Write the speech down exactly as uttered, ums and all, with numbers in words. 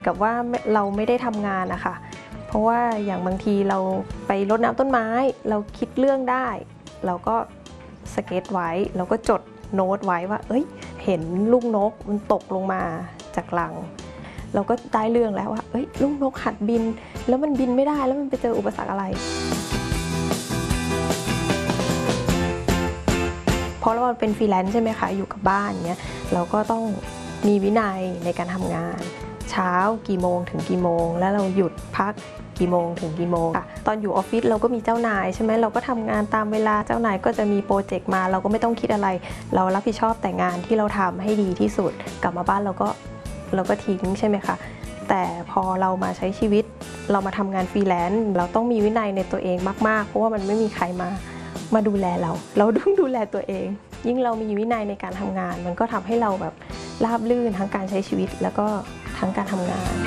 กับว่าเราไม่ได้ทำงานนะคะเพราะว่าอย่างบางทีเราไปรดน้ำต้นไม้เราคิดเรื่องได้เราก็สเก็ตไว้เราก็จดโน้ตไว้ว่าเอ้ยเห็นลูกนกมันตกลงมาจากรังเราก็ได้เรื่องแล้วว่าเอ้ยลูกนกหัดบินแล้วมันบินไม่ได้แล้วมันไปเจออุปสรรคอะไรเพราะเราเป็นฟรีแลนซ์ใช่ไหมคะอยู่กับบ้านเนี้ยเราก็ต้องมีวินัยในการทำงานเช้ากี่โมงถึงกี่โมงแล้วเราหยุดพักกี่โมงถึงกี่โมงตอนอยู่ออฟฟิศเราก็มีเจ้านายใช่ไหมเราก็ทำงานตามเวลาเจ้านายก็จะมีโปรเจกต์มาเราก็ไม่ต้องคิดอะไรเรารับผิดชอบแต่งานที่เราทำให้ดีที่สุดกลับมาบ้านเราก็เราก็ทิ้งใช่ไหมคะแต่พอเรามาใช้ชีวิตเรามาทำงานฟรีแลนซ์เราต้องมีวินัยในตัวเองมากๆเพราะว่ามันไม่มีใครมามาดูแลเราเราต้องดูแลตัวเองยิ่งเรามีวินัยในการทำงานมันก็ทำให้เราแบบราบรื่นทั้งการใช้ชีวิตแล้วก็ทั้งการทำงาน